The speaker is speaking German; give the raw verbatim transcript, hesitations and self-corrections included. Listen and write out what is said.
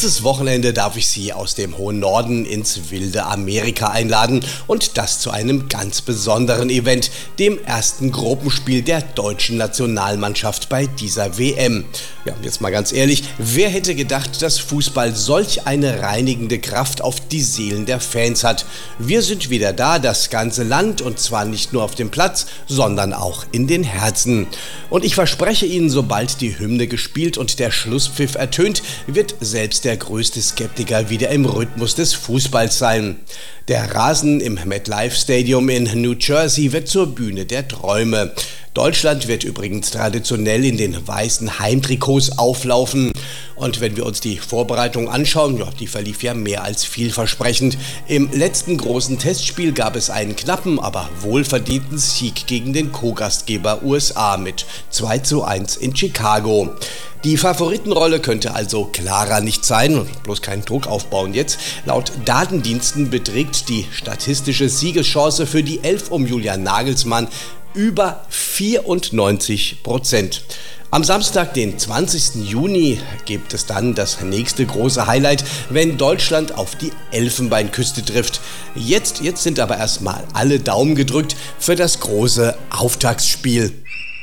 Dieses Wochenende darf ich Sie aus dem hohen Norden ins wilde Amerika einladen und das zu einem ganz besonderen Event, dem ersten Gruppenspiel der deutschen Nationalmannschaft bei dieser W M. Ja, jetzt mal ganz ehrlich, wer hätte gedacht, dass Fußball solch eine reinigende Kraft auf die Seelen der Fans hat? Wir sind wieder da, das ganze Land, und zwar nicht nur auf dem Platz, sondern auch in den Herzen. Und ich verspreche Ihnen, sobald die Hymne gespielt und der Schlusspfiff ertönt, wird selbst der größte Skeptiker wieder im Rhythmus des Fußballs sein. Der Rasen im MetLife Stadium in New Jersey wird zur Bühne der Träume. Deutschland wird übrigens traditionell in den weißen Heimtrikots auflaufen. Und wenn wir uns die Vorbereitung anschauen, ja, die verlief ja mehr als vielversprechend. Im letzten großen Testspiel gab es einen knappen, aber wohlverdienten Sieg gegen den Co-Gastgeber U S A mit zwei zu eins in Chicago. Die Favoritenrolle könnte also klarer nicht sein, bloß keinen Druck aufbauen jetzt. Laut Datendiensten beträgt die statistische Siegeschance für die Elf um Julian Nagelsmann über vierundneunzig Prozent. Am Samstag, den zwanzigsten Juni, gibt es dann das nächste große Highlight, wenn Deutschland auf die Elfenbeinküste trifft. Jetzt, jetzt sind aber erstmal alle Daumen gedrückt für das große Auftaktspiel.